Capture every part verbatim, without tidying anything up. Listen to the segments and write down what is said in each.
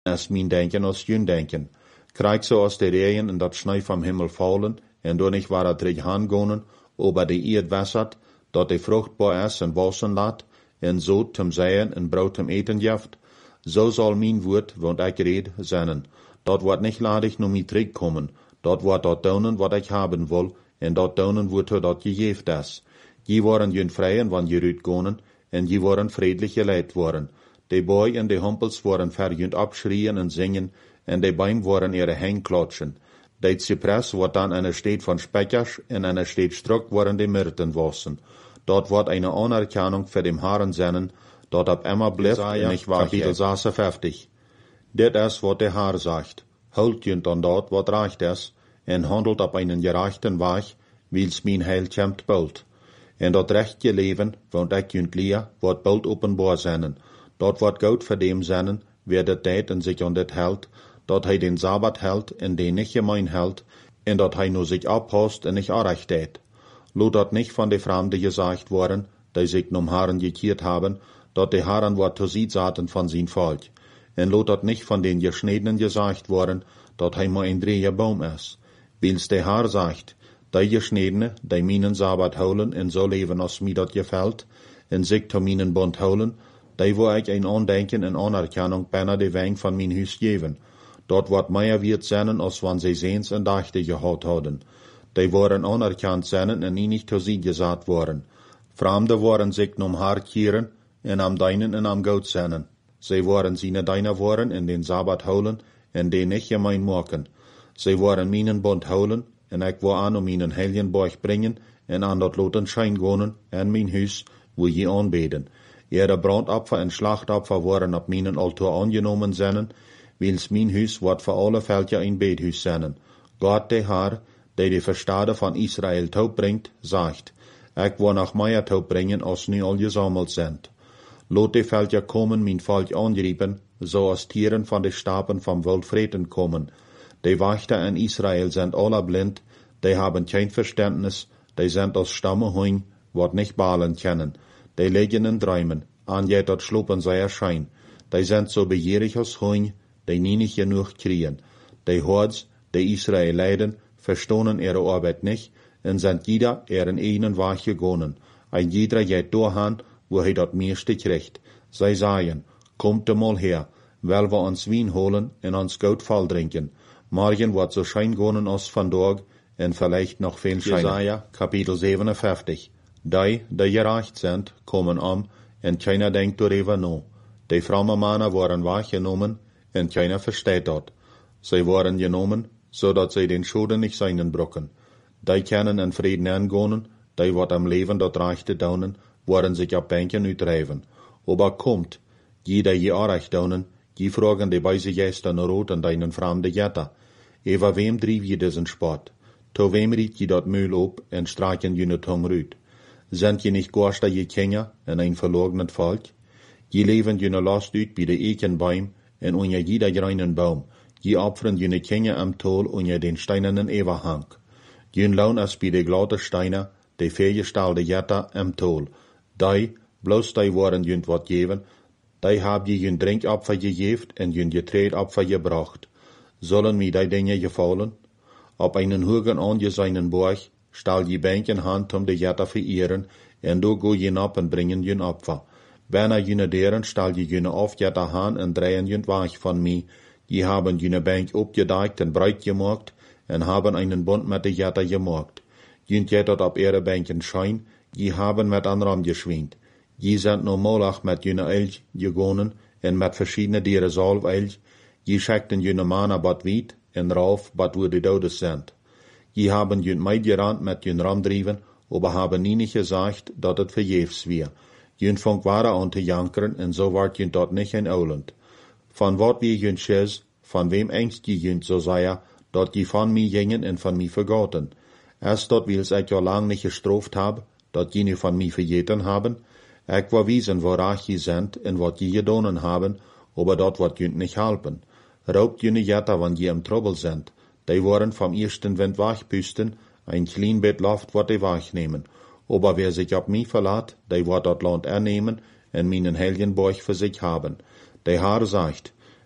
es mijn denken als jun denken. Krijg zo als de regen en dat schnee vom Himmel fallen, en door nicht waar het reg hangonen, over de eerd wässert, dat de vruchtbaar is en wassen laat, en zo zum Säen en brood zum Eten jaft, so soll mijn woord, want ik red, zijn. Dat wordt nicht ladig nur mij terugkomen, dat wordt dat doen wat ik hebben wil, en dat doen wordt dat gegeeft is. Je worden jun vrijen van je uitgonen, en je worden friedlich geleid worden. De boy en de humpels worden verjunt abschrien en zingen, en de beim worden ihre heng klatschen. De cypress wordt dan eine steed van spekkers, en eine steed struk worden de myrten wassen. Dort wordt eine Anerkennung für dem Herrn sennen, dort ab immer bleibt, en ich war Kapitel sechsundvierzig. Dit is wat de Herr sagt. Holt junt an dort, wat recht is, en handelt op einen gerechten Weg, wils mijn heil komt bald. En dat rechtje leven, want ik junt leer, wordt bald openbaar zijn. Dat wordt goed voor dem zijn, wer dat deed en zich aan dit held, dat hij den Sabbat held en den nicht gemein held, en dat hij nu zich abhast en nicht aanrecht deed. Lot dat nicht van de Fremden gesagt worden, die sich nom Herren gekeerd haben, dat de Herren wat zu sie zaten van zijn volk. En lot dat nicht van den Geschniedenen gesagt worden, dat hij maar een dreie Baum is. Wils de Herr sagt, die Geschniedene, die meinen Sabbat holen en so leven als mir dat gefällt, en sich zu meinen Bund holen, die wo ich ein Andenken en Anerkennung bijna de weng van mijn huis geven. Dort wordt meer wird zijn als wann sie sehens en dachte gehad hadden. Die worden anerkannt zijn en niet zu sie gesagt worden. Fremde worden sich nom Herr kehren en am deinen en am Gout zijn. Sie worden seine deiner worden en den Sabbat holen en den nicht gemein maken. Sie worden meinen Bund holen en ik wil aan om meinen heiligen Borg bringen en aan dat loten schein wonen en mijn huis, wo je aanbeden. Ihre Brandopfer en Schlachtopfer worden op meinen Altar angenomen zijn, wils mijn huis wordt voor alle Völker ein Bethuis zijn. Gott de Herr, der die Verstade van Israel taub bringt, sagt, ik wil noch mehr taub bringen, als nu al gesammelt sind. Lot de Völker kommen, mein Volk angreifen, so als Tieren von de Staben vom Wildfreten kommen. Die Wächter in Israel sind alle blind, die haben kein Verständnis, die sind als Stamme Huing, wat nicht balen kennen. Die liegen in Träumen, an je dat schlupen sei erschein. Die sind so begierig als Huing, die nie nicht genug kriegen. Die Hords, die Israel leiden, verstohnen ihre Arbeit nicht, und sind jeder ihren eigenen Weg gegangen. Ein jeder geht durchhan, wo er dat meiste kriegt. Sie sagen, kommt mal her, weil wir uns Wein holen und uns gut voll trinken. Morgen wird so schein gehen als vandaag, en vielleicht noch viel scheiner. Jesaja, Kapitel siebenundvierzig. Die, die gerecht sind, kommen um, en keiner denkt darüber nach. Die frommen Männer worden wahrgenommen, en keiner versteht dat. Sie worden genommen, so dat sie den Schulden nicht seinen brocken. Die können in Frieden angehen, die wat am Leben dat rechte daunen, worden sich ab Bänken uitdrijven. Aber kommt, die die je aanrecht daunen, die fragen die beise Gäste naar rood en deinen fremde Jetter. Eva wem drief je diesen Sport? To wem riet je dat Mühl op en streichen je Tung rüt? Sind je nicht Gorster je Kinder en ein verlorgenet Volk? Je leven je last uit bij de Ekenbaum en unja jeder greinen Baum. Je opfern je Kinder am Tol unja den steinernen Everhang. Je laun as bij de glatte Steiner, de vergestalde Jetter am Tol. Die, bloß die worden jünt wat geven, die hab je jün Drinkopfer gegeft en jün Getreidopfer gebracht. Sollen mir die Dinge gefallen? Op einen hohen angesehenen Borg stall je Bänken Hand um de Jetter verehren, en do go je op en bringen jün Opfer. Wenn er jüne deren stall je jüne auf Jetter Hand en drehen jün Weich von mi, je haben jüne Bänk opgedeikt en breit gemacht, en haben einen Bund mit de Jetter gemacht. Jünt Jetter op ihre Bänken schein, je haben met anderem geschwingt. Je sind no Molach met jüne Elch gegonen, en met verschiedene dieren Salvelch, je scheckten jüne Mana bad wiet, en rauf bad wo die Dodes sind. Je haben jünt meid gerannt met jün Ramdrieven, aber haben nie nicht gesagt, dat het verjefs wir. Jünt fang ware an te jankeren, en so ward jünt dort nicht in Oland. Van wat wie jünt schiz, van wem engst je jünt so sei, dat je van mi gingen en van mi vergoten. Erst dort wils ich ja lang nicht gestroft hab, dat je nu van mi vergeten haben. Ich war wiesen, woraach je sind en wat je gedonen haben, aber dort wat jünt nicht halpen. Raubt jüne Jetter, wann je im Trouble sind. Die waren vom ersten Wind wachpüsten, ein klein Bett Luft wat die wachnehmen. Aber wer sich auf mi verlat, die wat dat Land ernehmen en meinen Helgenborg für sich haben. Der Herr sagt,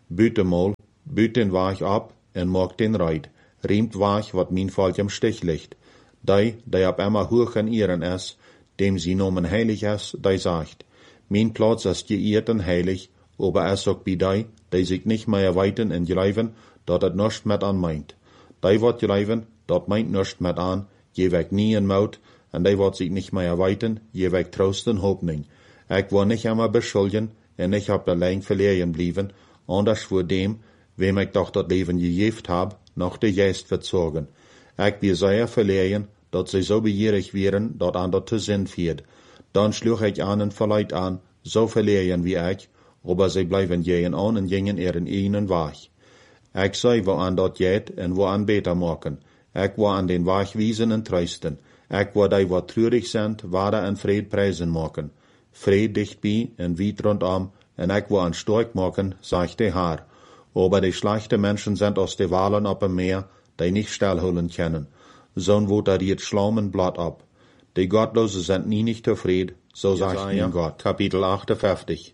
Büte mal, büt den Wach ab en mag den reit, riemt Wach, wat mijn volk im Stich liegt. Die, die ab immer hoch en ehren is, dem sie nomen heilig is, die sagt, mijn Platz ist geehrt en heilig, aber es auch bei die, die sich nicht mehr weiten en geleiven, dat het nichts met an meint. Die wat geleiven, dat meint nichts met an, je weg nie en mout, en die wat sich nicht mehr weiten, je weg trost en hoopning. Ik wil nicht immer beschuldigen, en ich hab allein verlieren blieben, anders voor dem, wem ik doch dat Leben gegeven hab, noch de Geist verzogen. Ik wil sehr verlieren, dat sie so begierig wären, dat an dat te zin viert. Dann schlug ich an en verleid an, so verlieren wie ich, aber sie bleiben gehen an en gingen ihren einen Weg. Ik sei wo an dat jet en wo an beter maken. Ik wo an den Weg wiesen en trösten. Ik wo die wat treurig sind, wade en vrede prijzen maken. Vrede dichtbij en weit rondom, en ik wo an stark maken, sagt de Haar. Aber die schlechte Menschen sind aus de Walen op dem Meer, die nicht stillholen können. Zo'n wo da riet schlaumen Blatt ab. Die Gottlose sind nie nicht tevreden, so sagt mein Gott. Kapitel achtundfünfzig.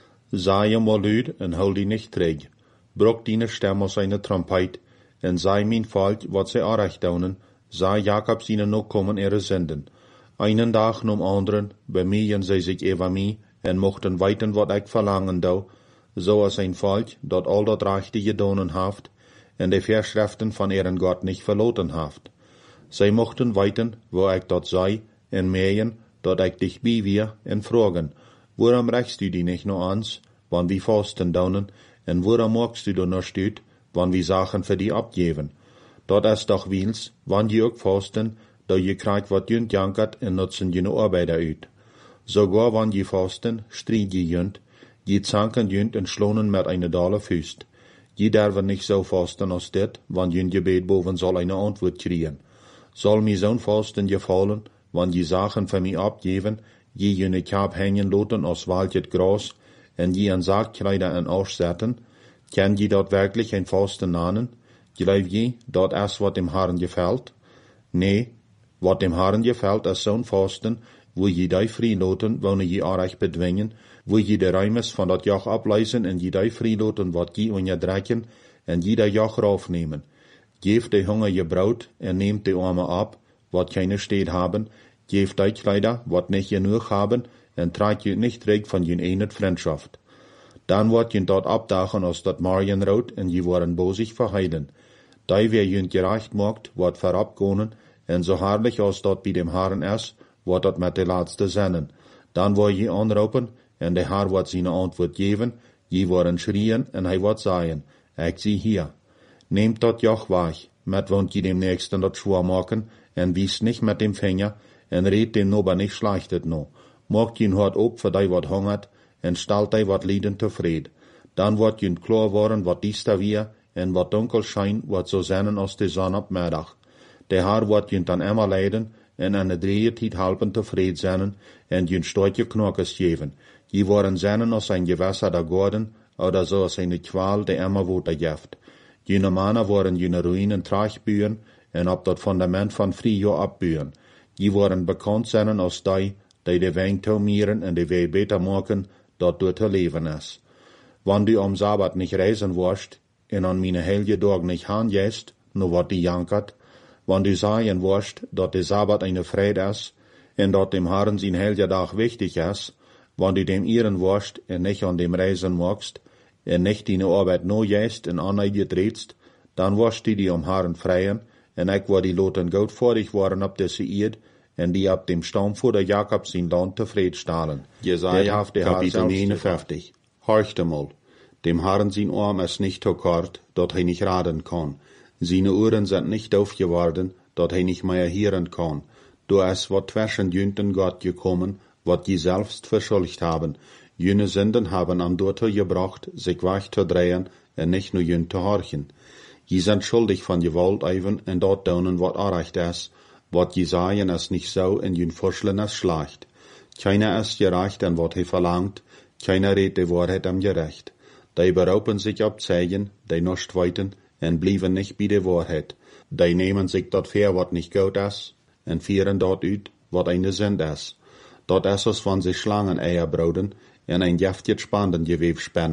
Sei mal lüd en hol die nicht träg. Bruck die Stimme aus einer Trompet, en sei mein Volk, wat sie arecht daunen, sei Jakob seine noch kommen ihre Sünden. Einen Tag nom anderen bemühen sie sich über mich, en mochten weiten, wat ich verlangen dau, so als ein Volk, dat all dat Rechte gedonen haft, en de Verschriften von ihren Gott nicht verloten haft. Sie mochten weiten, wo ich dort sei, en mähen, dat ich dich bei wir, en fragen, warum rächst du die nicht nur ans, wann wir fasten daunen, en warum magst du da noch stüt, wann wir Sachen für die abgeben? Dort ist doch wils, wann die auch fasten, da je kriegt wat jünt jankert en nutzen jene Arbeiter uit. Sogar wann je fasten, stried je jünt, je zanken jünt en schlonen mit eine Dalle Füßt. Je derven nicht so fasten als dit, wann jünt Gebet boven soll eine Antwort kriegen. Soll mi zo'n fasten gefallen, wann je Sachen für mi abgeben, je jene Kap hängen loten aus waljet Gras, en je an Sargkleider en Arsch zetten, kann je dort wirklich ein Fasten nanen? Glaub je, dat is wat dem Herrn gefällt? Nee, wat dem Herrn gefällt is zo'n Fasten, wo je die vrijloten, wanneer je arg bedwingen, wo je de ruimes van dat Joch ableisen en je die vrijloten wat je on je drekken, en je de Joch raufnemen. Geef de Hunger je brood en neemt de Arme ab, wat keine steht haben, geef die Kleider, wat nicht genug haben, en tragt je nicht reg van je ene Freundschaft. Dan wordt je dort abdagen als dat Marienrood en je worden bozig verheiden. Die wer je gerecht maakt, wordt verabgonen, en zo herrlich als dat bij dem Herren is, wordt dat met de laatste zinnen. Dan wordt je aanroepen, en de Herr wordt zijn antwoord geven, je worden schrien, en hij wordt zeggen, ik zie hier. Nehmt dat Joch weg, met wond je dem Nächsten dat schwor maken, en wies nicht met dem Finger, en redt dem Nober nicht schlechtet no. Maakt je hart op voor die wat hongert, en stelt die wat lieden tevreden. Dan wordt je klar worden wat diester weer, en wat donker schijn wordt zo zijn als de zon op middag. De Herr wordt je dan immer leiden, en aan de drieëntijd helpen tevreden zijn, en je stootje knokkes geven. Je worden zijn als een gewässer der Gordon, oder so als eine Qual, die immer Water geeft. Jene Männer worden jene Ruinen tragbühen, en op dat fundament van Frio abbuhen. Je worden bekannt zijn als die, die de wijn taumieren en de wei beter maken, dat door te leven is. Wann du am Sabbat nicht reisen wirst, en an meine heilige Tag nicht handjest, no wat die jankert, wann du sagen wirst, dat de Sabbat eine Freude is, en dat dem Herrn sein heiliger Tag wichtig is, wann du dem ehren wirst, en nicht an dem reisen magst, en nicht deine Arbeit no jest en anneide trittst, dann wirst du die am Herrn freien, en ik word die loten goed vorig worden op deze eerd, en die op dem Stammvater Jakob zijn land tevreden stellen. Jesaja, Kapitel negenenvijftig. Horchte mal, dem Herrn sein Arm ist nicht so kort, dat hij nicht raden kann. Seine Ohren sind nicht aufgeworden, dat hij nicht mehr hören kann. Du ist wat zwischen jünten Gott gekommen, wat je selbst verschuldigt haben. Jene Sünden haben am Dorte gebracht, sich weg zu drehen, en nicht nur jün zu horchen. Je sind schuldig van Gewalt even en dat doen wat arrecht is, wat je sagen is nicht so en jün vorschlen is schlecht. Keiner ist gerecht an wat hij verlangt, keiner redt de Wahrheit am gerecht. Die beroepen sich op Zeigen, die nicht weiten, en blieven nicht bei de Wahrheit. Die nehmen sich dat ver wat nicht gut is, en vieren dat uit wat eine Sünd is. Dat is als van sie Schlangen Eier broden, en ein Jaftjet spanden geweb spannen,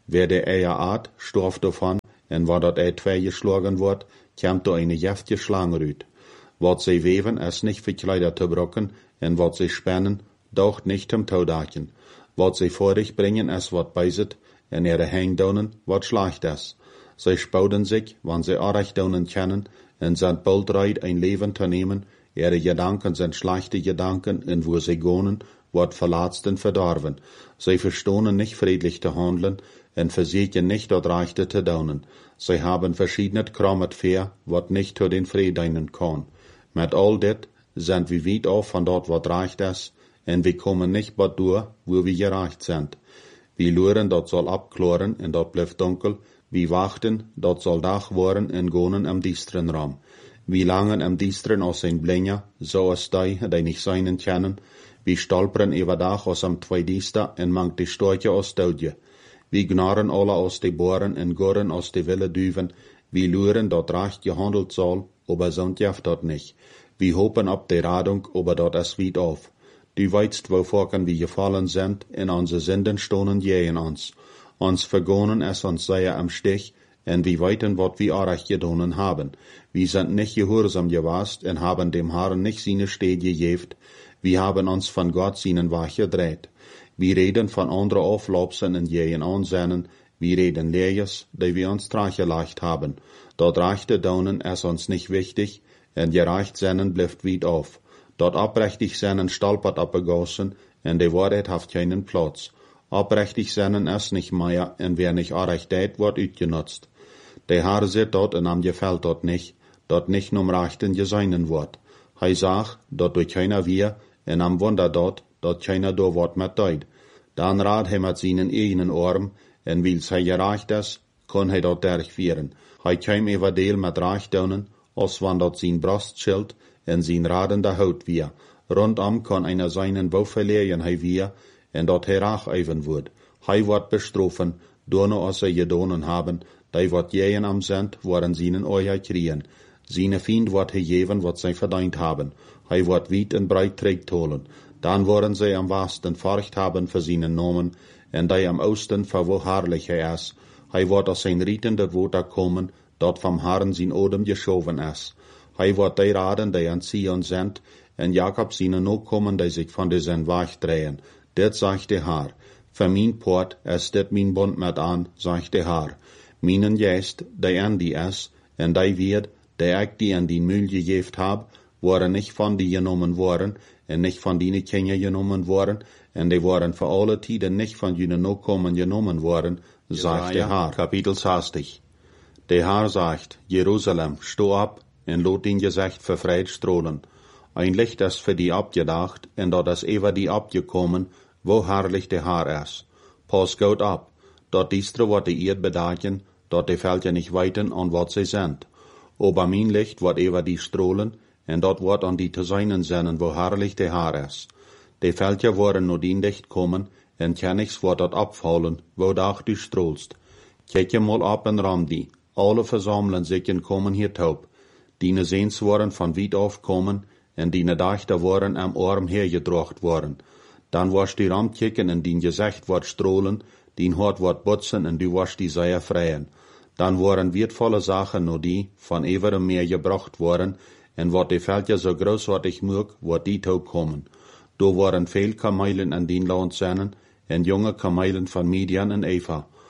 Wer der eier Art, storf davon, en waar dat ei twee geschlagen wordt, komt er eine jeftige Schlange uit. Wat zij weven, is nicht für Kleider te brocken, en wat zij spannen, daucht nicht zum Taudachen. Wat zij vor dich bringen, is wat beiset, en ihre Hangdonen, wat schlecht is. Zij spouden sich, wann zij Arrechtdonen kennen, en sind baldreid ein Leben te nehmen, ihre Gedanken sind schlechte Gedanken, en wo zij gonen, wat verlatzt en verdorven. Zij verstonen nicht friedlich te handeln, en verseken nicht dat Rechte te daunen. Zij haben verschiedenet krommet Veer, wat nicht zu den Fried dienen kann. Met all dit sind wir weit auf von dort, wat recht is, en wir kommen nicht bad durch, wo wir gereicht sind. Wir luren, dat soll abkloren, en dat blijft dunkel. Wir wachten, dat soll Dach worden, en gonen am diesteren Raum. Wir langen am diesteren aus ein Blinja, so als die, die nicht seinen kennen. Wir stolperen über Dach aus am Zweidiester, en mangt die Storche aus Doudje. Wir gnarren alle aus de Boren, en gorren aus de wilde Düven. Wir luren, dat recht gehandelt soll, aber sonst jaft dat nicht. Wir hopen op de Radung, aber dat is weit auf. Du weißt, wovon wir gefallen sind, in unsere Sünden stonen jähen uns. Uns vergonen es uns sehr am Stich, en wir weiten, wat wir arach gedonen haben. Wir sind nicht gehorsam gewast, en haben dem Herrn nicht seine Steh gegeft. Wir haben uns von Gott seinen Wach gedreht. Wir reden von andere Auflaupsen en jähen Ansennen, wir reden Leers, die wir uns trachgeleicht haben. Dort rechte Daunen ist uns nicht wichtig, en gereicht sennen bleibt weit auf. Dort abrechtig sennen stolpert abgegossen, en die Wahrheit haft keinen Platz. Abrechtig sennen ist nicht mehr, en wer nicht arecht deit, wird utgenutzt. Der Herr sieht dort, en am gefällt dort nicht, dort nicht num Rechten geseinen wird. Hei sagt, dort durch keiner wir, en am Wunder dort, dort keiner do wird mit deut. Dann rat he mit seinen eigenen Arm, en wils hei gereicht is, kon hei dort durchführen. Hei keim über Deel mit Reichdonen, als wann dort sein Brustschild en sein radende Haut wir. Rundum kann einer seinen Bau verlieren hei wir, en dort herach even wird. Hei wird bestrofen, dono als er gedonen haben, die wat jähen am sind, waren seinen Euer kriegen. Seine Fiend wird he geven, wat sie verdient haben. Hei wird weit en breit trägt holen. Dann worden sie am Westen Furcht haben für seinen Namen, en die am Osten für wo herrlich er ist. Hei wird aus sein rietender Woter kommen, dort vom Herrn sein Odem geschoven ist. Hei wird die raden, die an Zion sind, en Jakob seine Nachkommen, die sich von diesen Weg drehen. Dit sagt der Herr. Für mein Port ist dit mein Bund mit an, sagt der Herr. Meinen Geist, die an die ist, en die wird, die ich die an die Müll gegeft hab, waren nicht von die genommen worden, en nicht von die Kinder genommen worden, en die waren für alle Tiden nicht von jenen Nachkommen genommen worden, sagt der Herr. Kapitel sechzig. Der Herr sagt, Jerusalem, steh ab, en lot din Gesicht verfreit strahlen. Ein Licht ist für die abgedacht, en dort ist über die abgekommen, wo herrlich der Herr ist. Pass gut ab, dort diestre wird die Erd bedachen, dort die Felder nicht weiten an wat sie sind. Aber mein Licht wird über die strahlen, en dort wird an die zu seinen Sinnen, wo herrlich der Herr ist. Die Felder worden nur din dicht kommen, en kennigs wird dort abfallen, wo dach du strahlst. Kijk je mal ab en ram die, alle versammeln sich en kommen hier taub. Dine Sehns worden von weit auf kommen, en dine Dachter waren am Arm hergedrocht worden. Dann warst die Ram kicken en din Gesicht wird strahlen, din Hort wird butzen en du warst die sehr freien. Dann waren wertvolle Sachen nur die, von everem Meer gebracht worden, en wat die Felder so großartig mög, wird die taub kommen. Do waren viel Kamelen an din Land sennen, en junge Kamelen von Midian en Eva.